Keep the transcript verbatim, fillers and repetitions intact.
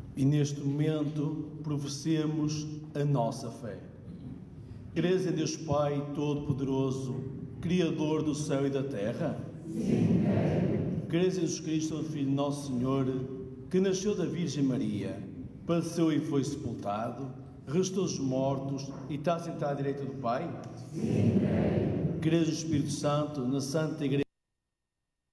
E neste momento professemos a nossa fé. Crês em Deus Pai Todo-Poderoso, Criador do céu e da terra? Sim, creio. Crês em Jesus Cristo, Filho de Nosso Senhor, que nasceu da Virgem Maria, padeceu e foi sepultado, ressuscitou dos mortos e está sentado à direita do Pai? Sim, creio. Crês no Espírito Santo, na Santa Igreja